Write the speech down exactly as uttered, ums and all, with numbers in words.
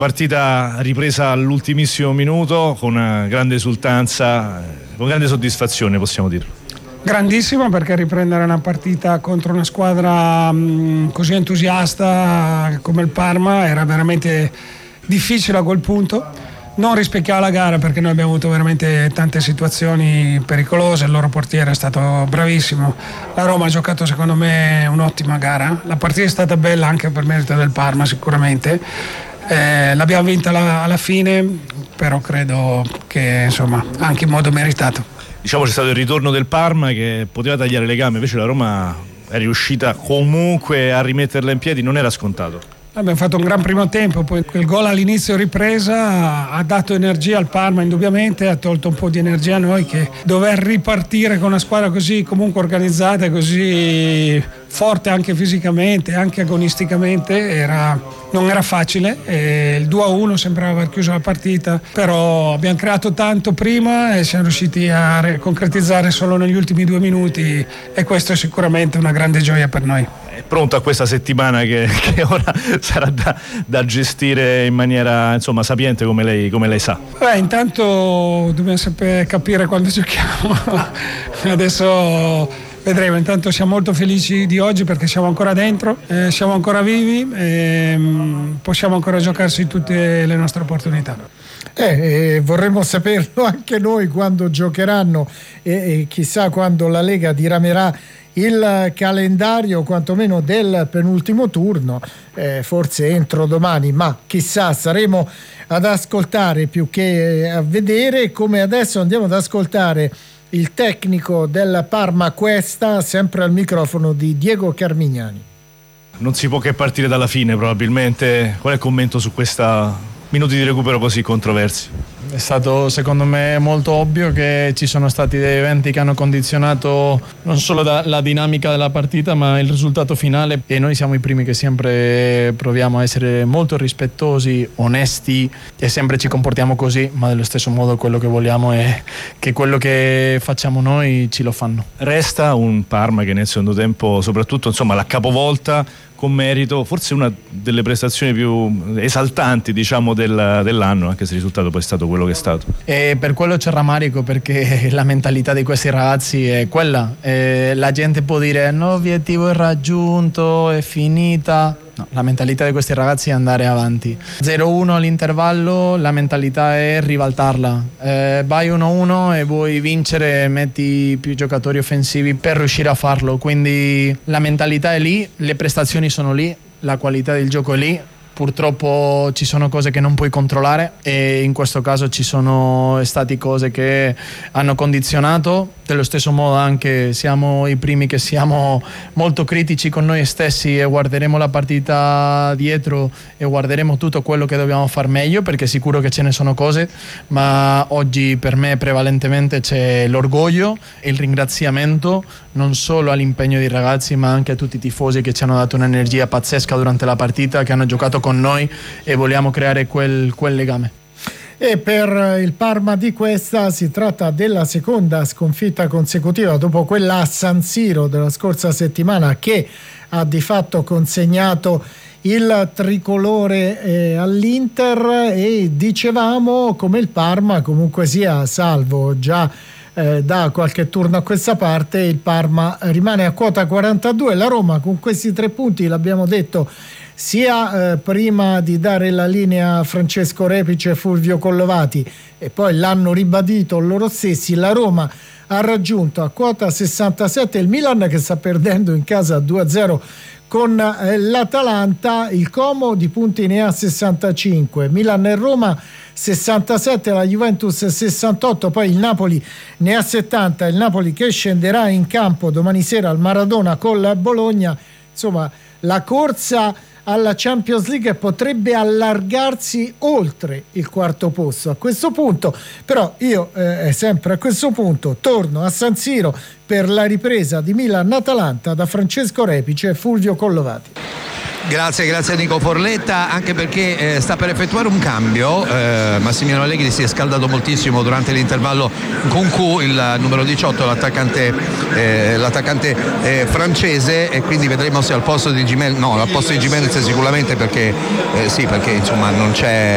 Partita ripresa all'ultimissimo minuto con una grande esultanza, con grande soddisfazione, possiamo dirlo. Grandissimo, perché riprendere una partita contro una squadra mh, così entusiasta come il Parma era veramente difficile a quel punto. Non rispecchiava la gara, perché noi abbiamo avuto veramente tante situazioni pericolose, il loro portiere è stato bravissimo, la Roma ha giocato secondo me un'ottima gara, la partita è stata bella anche per merito del Parma sicuramente, eh, l'abbiamo vinta alla, alla fine, però credo che insomma anche in modo meritato. Diciamo c'è stato il ritorno del Parma che poteva tagliare le gambe, invece la Roma è riuscita comunque a rimetterla in piedi, non era scontato. Abbiamo fatto un gran primo tempo, poi quel gol all'inizio ripresa ha dato energia al Parma indubbiamente, ha tolto un po' di energia a noi, che dover ripartire con una squadra così comunque organizzata e così forte anche fisicamente, anche agonisticamente, era, non era facile. E il due a uno sembrava aver chiuso la partita, però abbiamo creato tanto prima e siamo riusciti a concretizzare solo negli ultimi due minuti, e questo è sicuramente una grande gioia per noi. È pronto a questa settimana che, che ora sarà da, da gestire in maniera insomma sapiente, come lei, come lei sa? Beh, intanto dobbiamo sapere capire quando giochiamo. Adesso vedremo. Intanto siamo molto felici di oggi perché siamo ancora dentro, eh, siamo ancora vivi e mh, possiamo ancora giocarsi tutte le nostre opportunità. Eh, eh, vorremmo saperlo anche noi quando giocheranno e, e chissà quando la Lega diramerà il calendario quantomeno del penultimo turno, eh, forse entro domani, ma chissà, saremo ad ascoltare più che a vedere. Come adesso andiamo ad ascoltare il tecnico del Parma Questa, sempre al microfono di Diego Carmignani. Non si può che partire dalla fine probabilmente. Qual è il commento su questa minuti di recupero così controversi? È stato secondo me molto ovvio che ci sono stati dei eventi che hanno condizionato non solo da, la dinamica della partita ma il risultato finale, e noi siamo i primi che sempre proviamo a essere molto rispettosi, onesti, e sempre ci comportiamo così, ma dello stesso modo quello che vogliamo è che quello che facciamo noi ci lo fanno. Resta un Parma che nel secondo tempo soprattutto insomma la capovolta con merito, forse una delle prestazioni più esaltanti diciamo del, dell'anno, anche se il risultato poi è stato quello che è stato. E per quello c'è rammarico, perché la mentalità di questi ragazzi è quella. E la gente può dire no, l'obiettivo è raggiunto, è finita. No, la mentalità di questi ragazzi è andare avanti. zero uno all'intervallo, la mentalità è ribaltarla. Eh, vai uno uno e vuoi vincere, metti più giocatori offensivi per riuscire a farlo. Quindi la mentalità è lì, le prestazioni sono lì, la qualità del gioco è lì. Purtroppo ci sono cose che non puoi controllare, e in questo caso ci sono state cose che hanno condizionato. Dello stesso modo anche siamo i primi che siamo molto critici con noi stessi, e guarderemo la partita dietro e guarderemo tutto quello che dobbiamo far meglio, perché sicuro che ce ne sono cose, ma oggi per me prevalentemente c'è l'orgoglio e il ringraziamento non solo all'impegno dei ragazzi ma anche a tutti i tifosi che ci hanno dato un'energia pazzesca durante la partita, che hanno giocato con noi, e vogliamo creare quel, quel legame. E per il Parma di Questa si tratta della seconda sconfitta consecutiva dopo quella a San Siro della scorsa settimana, che ha di fatto consegnato il tricolore eh, all'Inter, e dicevamo come il Parma comunque sia, salvo già eh, da qualche turno a questa parte, il Parma rimane a quota quarantadue. La Roma con questi tre punti, l'abbiamo detto sia eh, prima di dare la linea a Francesco Repic e Fulvio Collovati, e poi l'hanno ribadito loro stessi, la Roma ha raggiunto a quota sessantasette il Milan, che sta perdendo in casa due a zero con eh, l'Atalanta. Il Como di punti ne ha sessantacinque, Milan e Roma sessantasette, la Juventus sessantotto, poi il Napoli ne ha settanta, il Napoli che scenderà in campo domani sera al Maradona con la Bologna. Insomma, la corsa alla Champions League potrebbe allargarsi oltre il quarto posto a questo punto, però io eh, sempre a questo punto torno a San Siro per la ripresa di Milan-Atalanta da Francesco Repic e Fulvio Collovati. Grazie, grazie a Nico Forletta, anche perché eh, sta per effettuare un cambio. eh, Massimiliano Allegri si è scaldato moltissimo durante l'intervallo con Q, il numero diciotto, l'attaccante, eh, l'attaccante eh, francese, e quindi vedremo se al posto di Gimenez, no, al posto di Gimenez sicuramente, perché eh, sì, perché insomma non c'è